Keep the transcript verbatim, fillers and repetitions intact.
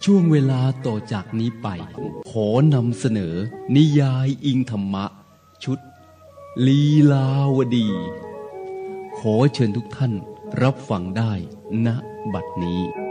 ช่วงเวลาต่อจากนี้ไปขอนำเสนอนิยายอิงธรรมะชุดลีลาวดีขอเชิญทุกท่านรับฟังได้ณบัดนี้